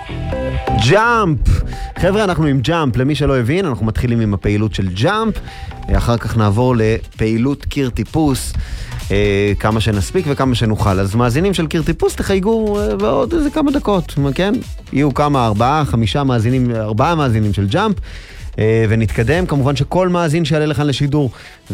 ג'אמפ! חבר'ה, אנחנו עם ג'אמפ. למי שלא הבין, אנחנו מתחילים עם הפעילות של ג'אמפ, אחר כך נעבור לפעילות קיר טיפוס, כמה שנספיק וכמה שנוכל. אז מאזינים של קיר טיפוס תחייגו בעוד איזה כמה דקות, כן? יהיו כמה, 4 מאזינים של ג'אמפ, ונתקדם. כמובן שכל מאזין שיעלה לכאן לשידור